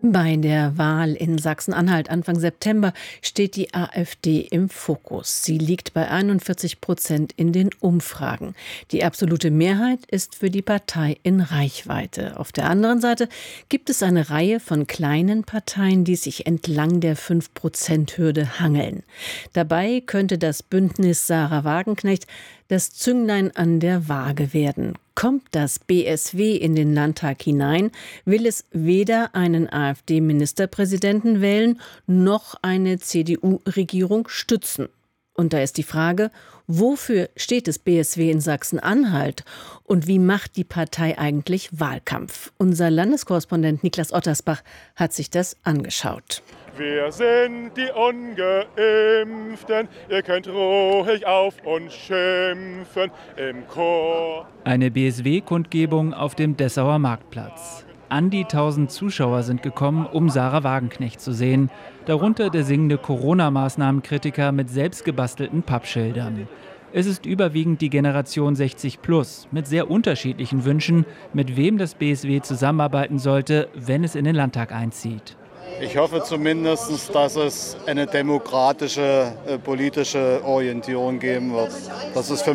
Bei der Wahl in Sachsen-Anhalt Anfang September steht die AfD im Fokus. Sie liegt bei 41% in den Umfragen. Die absolute Mehrheit ist für die Partei in Reichweite. Auf der anderen Seite gibt es eine Reihe von kleinen Parteien, die sich entlang der 5%-Hürde hangeln. Dabei könnte das Bündnis Sahra Wagenknecht das Zünglein an der Waage werden. Kommt das BSW in den Landtag hinein, will es weder einen AfD-Ministerpräsidenten wählen, noch eine CDU-Regierung stützen. Und da ist die Frage, wofür steht das BSW in Sachsen-Anhalt und wie macht die Partei eigentlich Wahlkampf? Unser Landeskorrespondent Niklas Ottersbach hat sich das angeschaut. Wir sind die Ungeimpften, ihr könnt ruhig auf uns schimpfen im Chor. Eine BSW-Kundgebung auf dem Dessauer Marktplatz. An die 1000 Zuschauer sind gekommen, um Sahra Wagenknecht zu sehen. Darunter der singende Corona-Maßnahmenkritiker mit selbstgebastelten Pappschildern. Es ist überwiegend die Generation 60+ mit sehr unterschiedlichen Wünschen, mit wem das BSW zusammenarbeiten sollte, wenn es in den Landtag einzieht. Ich hoffe zumindest, dass es eine demokratische politische Orientierung geben wird. Das ist für